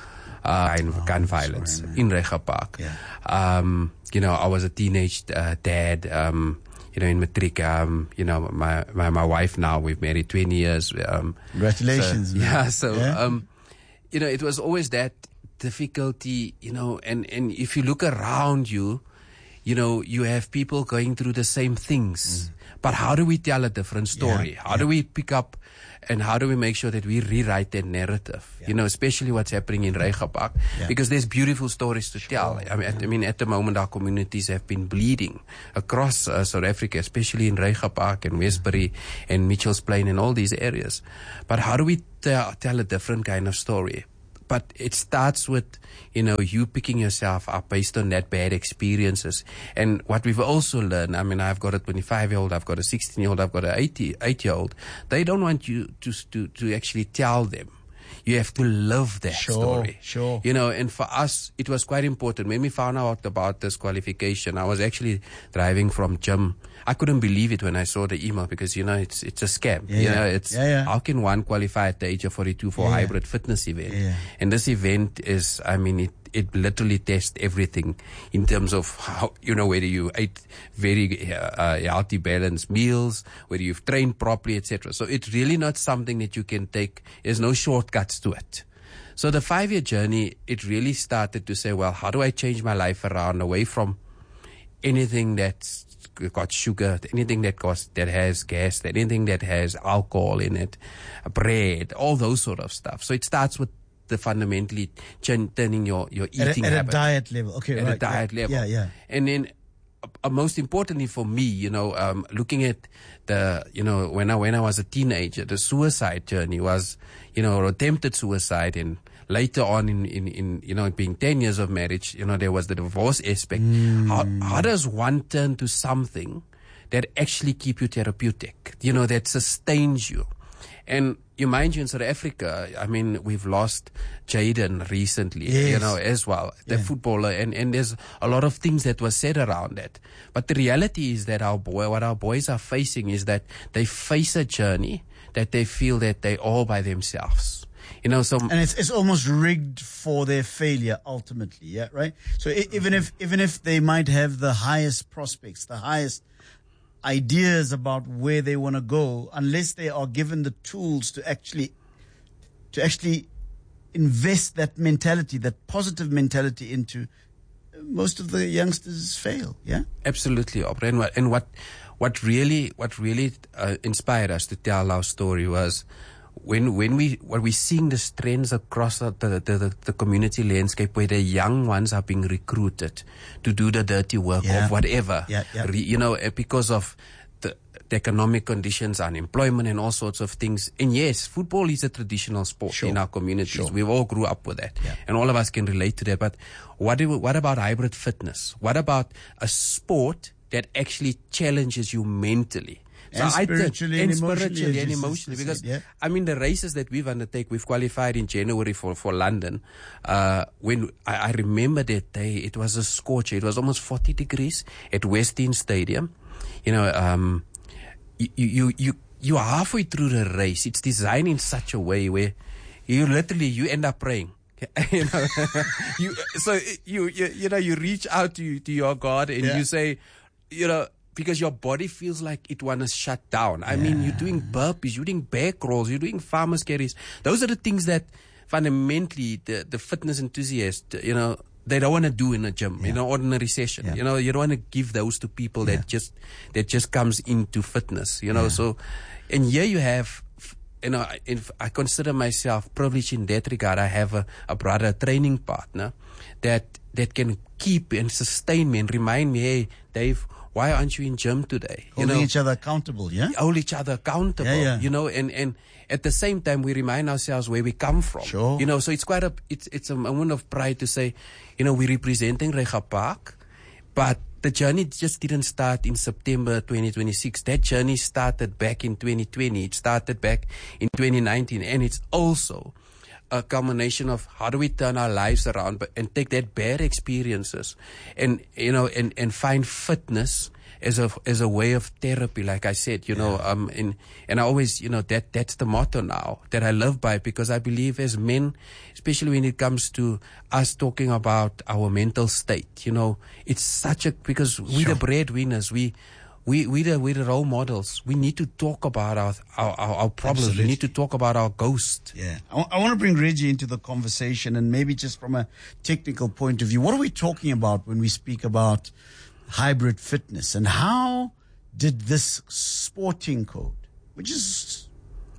uh, gun, oh, gun violence sorry, in Reiger Park. Yeah. Um, you know, I was a teenage uh, dad. Um, You know, in matric, um, you know, my, my, my wife now, we've married twenty years. Um, Congratulations. So, yeah, so, yeah? Um, you know, it was always that difficulty, you know, and, and if you look around you, you know, you have people going through the same things. Mm. But how do we tell a different story? Yeah, how yeah. do we pick up and how do we make sure that we rewrite that narrative? Yeah. You know, especially what's happening in Reiger Park. Yeah. Because there's beautiful stories to sure. tell. I mean, at, I mean, at the moment, our communities have been bleeding across uh, South Africa, especially in Reiger Park and Westbury and Mitchell's Plain and all these areas. But how do we tell, tell a different kind of story? But it starts with, you know, you picking yourself up based on that bad experiences. And what we've also learned, I mean, I've got a twenty-five-year-old, I've got a sixteen-year-old, I've got an eighty-eight-year-old. They don't want you to, to, to actually tell them. You have to live that sure, story. Sure. You know, and for us, it was quite important. When we found out about this qualification, I was actually driving from gym. I couldn't believe it when I saw the email because, you know, it's it's a scam. Yeah, you yeah. know, it's yeah, yeah. how can one qualify at the age of forty-two for yeah, a hybrid yeah. fitness event? Yeah. And this event is, I mean, it, it literally tests everything in terms of how, you know, whether you ate very uh, healthy, balanced meals, whether you've trained properly, et cetera. So it's really not something that you can take. There's no shortcuts to it. So the five-year journey, it really started to say, well, how do I change my life around away from anything that's got sugar, anything that costs, that has gas, anything that has alcohol in it, bread, all those sort of stuff. So it starts with the fundamentally ch- turning your, your eating at a, at habit. a diet level. Okay, at right. a diet yeah, level. Yeah, yeah. And then uh, most importantly for me, you know, um, looking at the, you know, when I, when I was a teenager, the suicide journey was, you know, attempted suicide, and later on in, in, in, you know, being ten years of marriage, you know, there was the divorce aspect. Mm. How, how does one turn to something that actually keep you therapeutic, you know, that sustains you? And you mind you, in South Africa, I mean, we've lost Jaden recently, yes. you know, as well, the yeah. footballer, and, and there's a lot of things that were said around that. But the reality is that our boy, what our boys are facing is that they face a journey that they feel that they're all by themselves. You know, so and it's it's almost rigged for their failure ultimately, yeah, right. So I, even if even if they might have the highest prospects, the highest ideas about where they want to go, unless they are given the tools to actually to actually invest that mentality, that positive mentality into, most of the youngsters fail. Yeah, absolutely, Aubrey. And what and what what really what really uh, inspired us to tell our story was, When when we when we're seeing the trends across the, the, the, the community landscape where the young ones are being recruited to do the dirty work yeah. of whatever, yeah, yeah. Re, you know, because of the, the economic conditions, unemployment and all sorts of things. And yes, football is a traditional sport sure. in our communities. Sure. We all grew up with that. Yeah. And all of us can relate to that. But what do, what about hybrid fitness? What about a sport that actually challenges you mentally? So and spiritually, I and, and emotionally, spiritually and emotionally, because said, yeah. I mean the races that we've undertaken, we've qualified in January for for London. Uh, when I, I remember that day, it was a scorcher. It was almost forty degrees at West End Stadium. You know, um, you you you you are halfway through the race. It's designed in such a way where you literally you end up praying. you know, you so you, you you know you reach out to to your God and yeah. you say, you know. Because your body feels like it wants to shut down. I yeah. mean, you're doing burpees, you're doing back rolls, you're doing farmer's carries. Those are the things that fundamentally the, the fitness enthusiast, you know, they don't want to do in a gym, yeah. in an ordinary session. Yeah. You know, you don't want to give those to people yeah. that just that just comes into fitness. You know, yeah. so and here you have. You know, if I consider myself privileged in that regard. I have a, a brother, a training partner that that can keep and sustain me and remind me, hey, Dave, why aren't you in gym today? You Holding know, each other accountable, yeah? Hold each other accountable, yeah, yeah. you know, and, and at the same time, we remind ourselves where we come from. Sure. You know, so it's quite a, it's, it's a moment of pride to say, you know, we're representing Reiger Park, but the journey just didn't start in September twenty twenty-six. That journey started back in twenty twenty. It started back in twenty nineteen. And it's also a culmination of how do we turn our lives around but, and take that bad experiences and, you know, and, and find fitness as a as a way of therapy, like I said, you yeah. know, um, in, and I always, you know, that that's the motto now that I live by, because I believe as men, especially when it comes to us talking about our mental state, you know, it's such a, because we're sure. the breadwinners, we, we, we the, we the role models. We need to talk about our, our, our, our problems. Absolutely. We need to talk about our ghost. Yeah. I, w- I want to bring Reggie into the conversation, and maybe just from a technical point of view, what are we talking about when we speak about hybrid fitness, and how did this sporting code, which is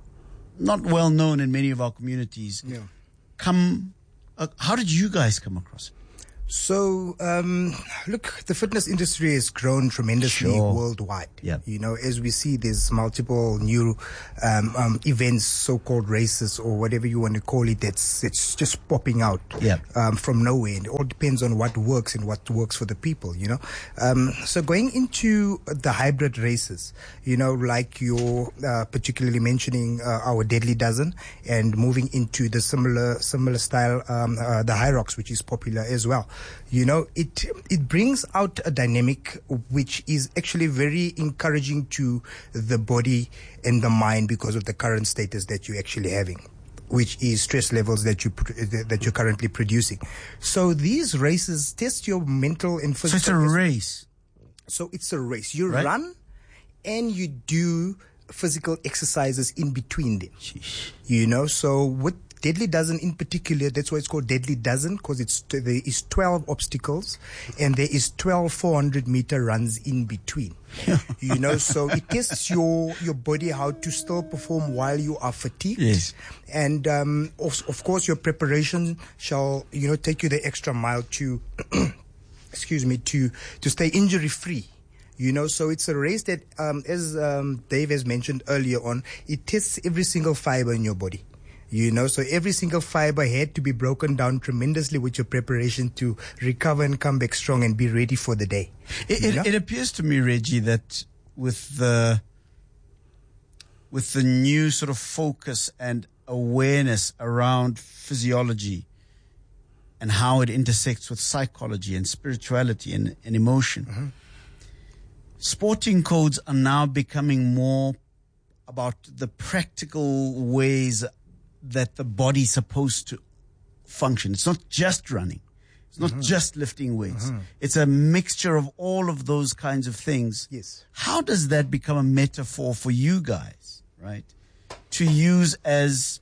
not well known in many of our communities, yeah. come, uh, how did you guys come across it? So, um, look, the fitness industry has grown tremendously sure. worldwide. Yep. You know, as we see, there's multiple new um, um, events, so-called races or whatever you want to call it, that's it's just popping out yep. um, from nowhere. And it all depends on what works and what works for the people, you know. Um, so going into the hybrid races, you know, like you're uh, particularly mentioning uh, our Deadly Dozen, and moving into the similar similar style, um, uh, the High Rocks, which is popular as well. You know, it it brings out a dynamic which is actually very encouraging to the body and the mind, because of the current status that you're actually having, which is stress levels that you that you're currently producing. So these races test your mental and physical. So it's a race. So it's a race. You right? run and you do physical exercises in between them. Sheesh. You know, so with Deadly Dozen in particular, that's why it's called Deadly Dozen, because it's there is twelve obstacles and there is twelve four hundred meter runs in between. You know, so it tests your your body how to still perform while you are fatigued. Yes. And um, of, of course, your preparation shall, you know, take you the extra mile to, excuse me, to to stay injury free. You know, so it's a race that, um, as um, Dave has mentioned earlier on, it tests every single fiber in your body. You know, so every single fiber had to be broken down tremendously with your preparation to recover and come back strong and be ready for the day. It, it, it appears to me, Reggie, that with the with the new sort of focus and awareness around physiology and how it intersects with psychology and spirituality and, and emotion, mm-hmm. sporting codes are now becoming more about the practical ways that the body's supposed to function. It's not just running. It's not mm-hmm. just lifting weights. Mm-hmm. It's a mixture of all of those kinds of things. Yes. How does that become a metaphor for you guys, right? To use as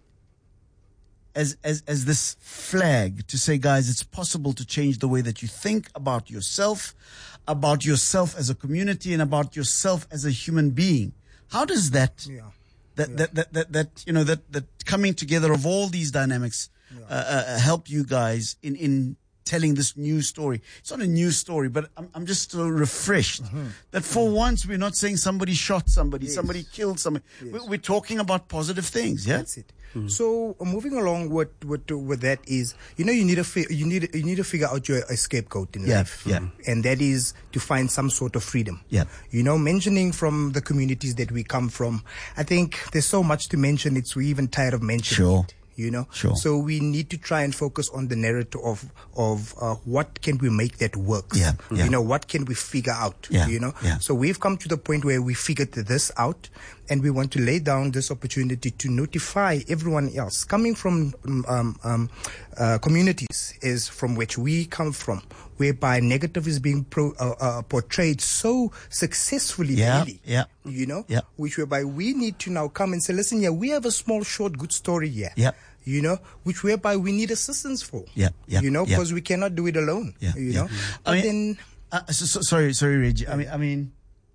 as as as this flag to say, guys, it's possible to change the way that you think about yourself, about yourself as a community, and about yourself as a human being. How does that yeah. That, yeah. that, that, that, that, you know, that, that coming together of all these dynamics, yeah. uh, uh, help you guys in, in telling this new story? It's not a new story, but I'm, I'm just so refreshed mm-hmm. that for mm-hmm. once we're not saying somebody shot somebody, yes. somebody killed somebody. Yes. We're, we're talking about positive things. Yeah. That's it. Mm-hmm. So uh, moving along with, with with that is, you know, you need a fi- you need you need to figure out your scapegoat in yeah, life, yeah, and that is to find some sort of freedom. Yeah, you know, mentioning from the communities that we come from, I think there's so much to mention. It's we even tired of mentioning sure. it. You know, sure. So we need to try and focus on the narrative of of uh, what can we make that work. Yeah, yeah. You know, what can we figure out? Yeah, you know, yeah. So we've come to the point where we figured this out, and we want to lay down this opportunity to notify everyone else coming from um, um, uh, communities is from which we come from, whereby negative is being pro, uh, uh, portrayed so successfully, yeah, really, yeah. you know, yeah. which whereby we need to now come and say, listen, yeah, we have a small, short, good story here. Yeah. You know, which whereby we need assistance for. Yeah, yeah. You know, yeah. because we cannot do it alone. Yeah, you yeah. know. I mean, then, uh, so, so, sorry, sorry, Reggie. I mean, I mean,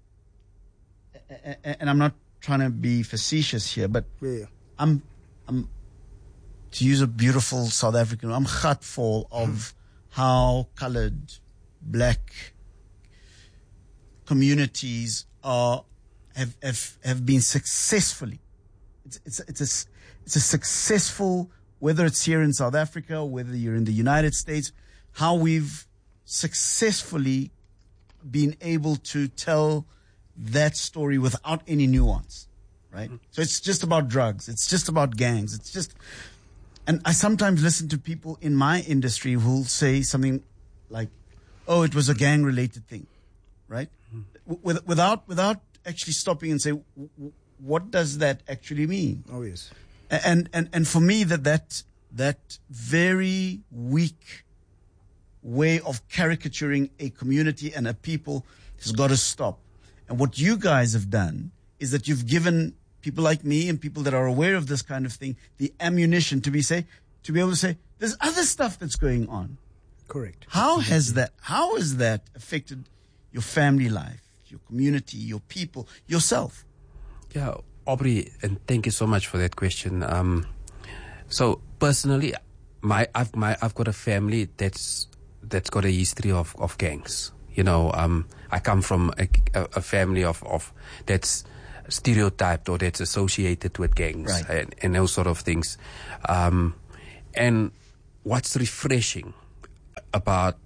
and I'm not trying to be facetious here, but yeah. I'm, I'm, to use a beautiful South African, I'm gutful of how colored black communities are have have have been successfully. It's it's it's a it's a successful, whether it's here in South Africa or whether you're in the United States, how we've successfully been able to tell that story without any nuance, right? Mm-hmm. So it's just about drugs. It's just about gangs. It's just, and I sometimes listen to people in my industry who'll say something like, oh, it was a gang related thing, right? Mm-hmm. with, without without actually stopping and say, what does that actually mean? Oh yes. And and and for me, that that that very weak way of caricaturing a community and a people has got to stop. And what you guys have done is that you've given people like me and people that are aware of this kind of thing the ammunition to be say to be able to say there's other stuff that's going on. Correct. How has that how has that affected your family life, your community, your people, yourself? Yeah, Aubrey, and thank you so much for that question. Um, so personally, my I've my I've got a family that's that's got a history of, of gangs. You know, um, I come from a, a family of, of that's stereotyped or that's associated with gangs, right, and, and those sort of things. Um, and what's refreshing about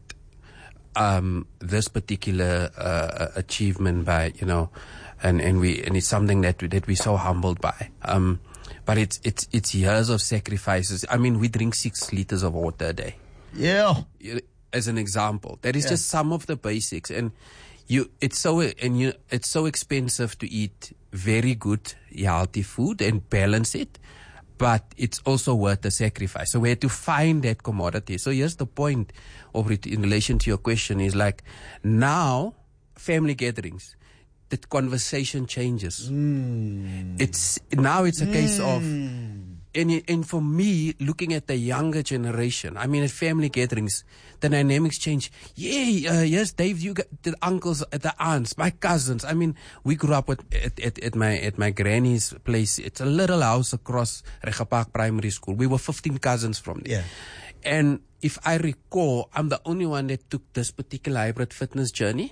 um, this particular uh, achievement by, you know, and, and we and it's something that we, that we're so humbled by. Um, but it's it's it's years of sacrifices. I mean, we drink six liters of water a day. Yeah. As an example, that is Yeah. just some of the basics, and you it's so and you it's so expensive to eat very good healthy food and balance it, but it's also worth the sacrifice. So we had to find that commodity. So here's the point of it in relation to your question is like now family gatherings, the conversation changes. Mm. It's now it's a case of. Mm. And, it- and for me, looking at the younger generation, I mean, at family gatherings, the dynamics change. Yeah, uh, yes, Dave, you got the uncles, uh, the aunts, my cousins. I mean, we grew up with, at, at, at my at my granny's place. It's a little house across Rega Park Primary School. We were fifteen cousins from there. Yeah. And if I recall, I'm the only one that took this particular hybrid fitness journey.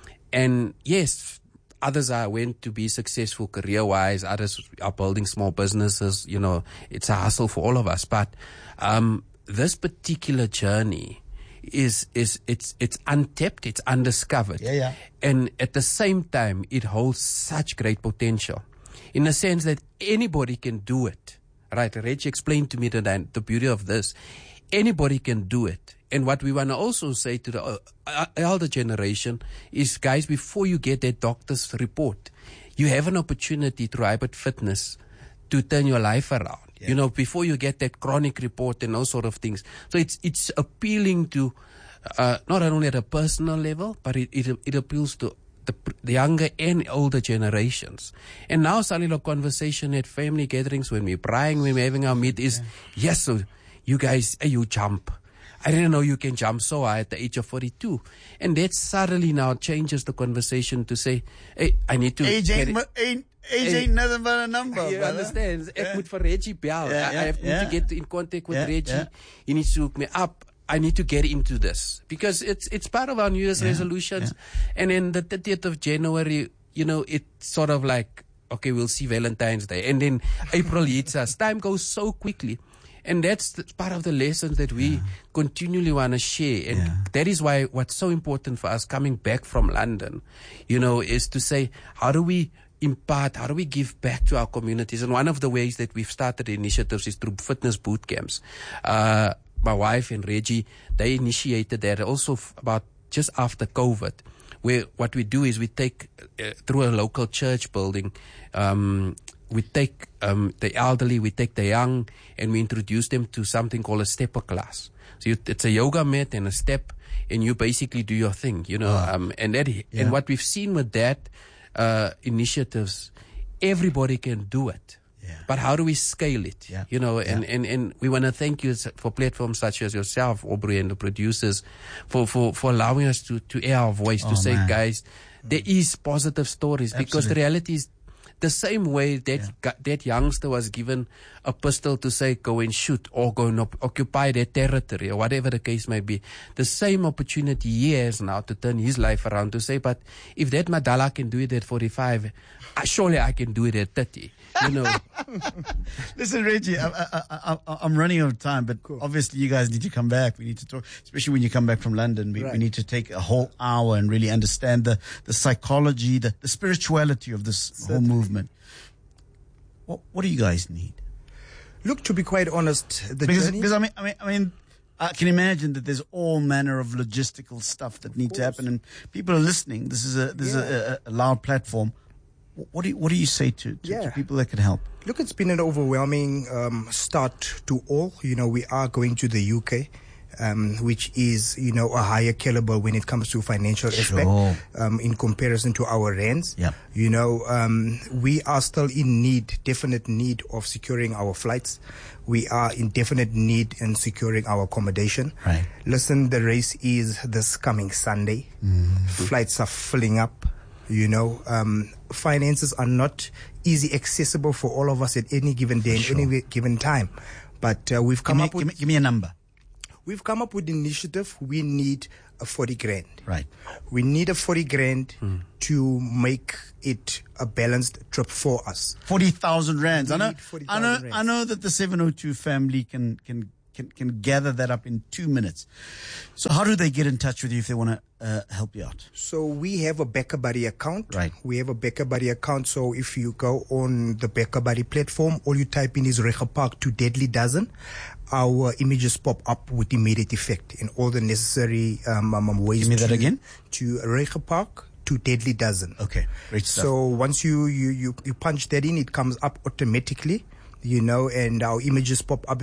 And yes, others are went to be successful career-wise. Others are building small businesses. You know, it's a hustle for all of us. But um, this particular journey is is it's it's untapped. It's undiscovered. Yeah, yeah. And at the same time, it holds such great potential, in the sense that anybody can do it. Right? Reggie explained to me the the beauty of this. Anybody can do it. And what we want to also say to the uh, elder generation is, guys, before you get that doctor's report, you have an opportunity through hybrid fitness to turn your life around. Yeah. You know, before you get that chronic report and those sort of things. So it's it's appealing to uh, not only at a personal level, but it it, it appeals to the, the younger and older generations. And now suddenly the conversation at family gatherings when we're praying, when we're having our meet is, yeah. Yes, so you guys, hey, you jump. I didn't know you can jump so high at the age of forty-two. And that suddenly now changes the conversation to say, hey, I need to... Age ain't, mu- ain't, age ain't nothing but a number. You brother. understand? Yeah. Ek moet vir Reggie bel. Yeah, I, yeah, I have yeah. need to get in contact with Yeah, Reggie. yeah. He needs to hook me up. I need to get into this. Because it's it's part of our New Year's Yeah, resolutions. And then the thirtieth of January, you know, it's sort of like, okay, we'll see Valentine's Day. And then April hits us. Time goes so quickly. And that's the, part of the lessons that we yeah. continually want to share. And Yeah. that is why what's so important for us coming back from London, you know, is to say, how do we impart, how do we give back to our communities? And one of the ways that we've started initiatives is through fitness boot camps. Uh, my wife and Reggie, they initiated that also f- about just after COVID, where what we do is we take, uh, through a local church building, um, we take um, the elderly, we take the young, and we introduce them to something called a stepper class. So you, it's a yoga mat and a step, and you basically do your thing, you know. Wow. Um, and that, Yeah. and what we've seen with that uh, initiatives, everybody can do it. Yeah. But how do we scale it? Yeah. You know, and, Yeah. and, and we want to thank you for platforms such as yourself, Aubrey, and the producers for, for, for allowing us to, to air our voice, Oh, to say, man. guys, there is positive stories, because the Absolutely. reality is the same way that Yeah. gu- that youngster was given a pistol to say, go and shoot or go and op- occupy their territory or whatever the case may be. The same opportunity he has now to turn his life around to say, but if that Madala can do it at forty-five, uh, surely I can do it at thirty. You know. Listen, Reggie, I, I, I, I, I'm running out of time, but obviously you guys need to come back. We need to talk, especially when you come back from London. We, Right. we need to take a whole hour and really understand the, the psychology, the, the spirituality of this whole movement. What, what do you guys need? Look, to be quite honest, the Because, journey. because I mean, I mean, I mean, I can imagine that there's all manner of logistical stuff that needs to happen, and people are listening. This is a this yeah. is a, a loud platform. What do you, what do you say to, to, yeah. to people that can help? Look, it's been an overwhelming um, start to all. You know, we are going to the U K. Um, which is, you know, a higher caliber when it comes to financial aspect sure. um, in comparison to our rands. Yep. You know, um, we are still in need, definite need of securing our flights. We are in definite need in securing our accommodation. Right. Listen, the race is this coming Sunday. Mm-hmm. Flights are filling up. You know, um, finances are not easy accessible for all of us at any given day, sure. at any given time. But uh, we've come give me, up with... Give me, give me a number. We've come up with an initiative. We need a forty grand. Right. We need a forty grand mm. to make it a balanced trip for us. forty thousand rands. I know, I know, rands. I know that the seven oh two family can, can, can, can gather that up in two minutes. So how do they get in touch with you if they want to uh, help you out? So we have a Backer Buddy account. Right. We have a Backer Buddy account. So if you go on the Backer Buddy platform, all you type in is Rega Park to Deadly Dozen. Our images pop up with immediate effect in all the necessary um, um, ways. Give me to, that again. To Rega Park to Deadly Dozen. Okay, great stuff. So once you, you, you, you punch that in, it comes up automatically, you know, and our images pop up